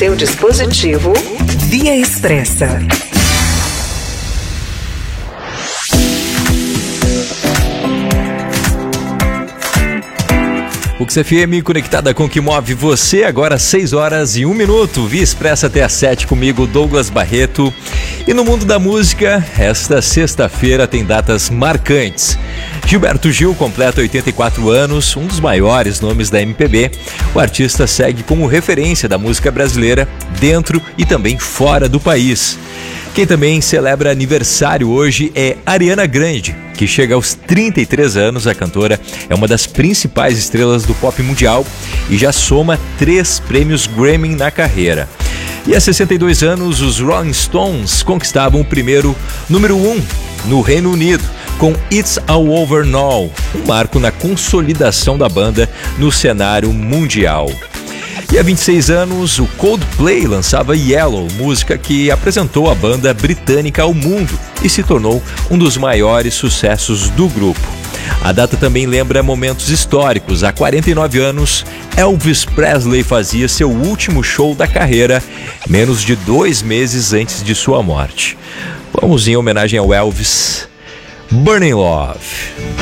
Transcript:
seu dispositivo, Via Expressa. Ux FM conectada com o que move você, agora 6 horas e 1 minuto. Via Expressa até às 7 comigo, Douglas Barreto. E no mundo da música, esta sexta-feira tem datas marcantes. Gilberto Gil completa 84 anos, um dos maiores nomes da MPB. O artista segue como referência da música brasileira dentro e também fora do país. Quem também celebra aniversário hoje é Ariana Grande, que chega aos 33 anos. A cantora é uma das principais estrelas do pop mundial e já soma 3 prêmios Grammy na carreira. E há 62 anos, os Rolling Stones conquistavam o primeiro número 1 no Reino Unido, com It's All Over Now, um marco na consolidação da banda no cenário mundial. E há 26 anos, o Coldplay lançava Yellow, música que apresentou a banda britânica ao mundo e se tornou um dos maiores sucessos do grupo. A data também lembra momentos históricos. Há 49 anos, Elvis Presley fazia seu último show da carreira, menos de 2 meses antes de sua morte. Vamos em homenagem ao Elvis, Burning Love.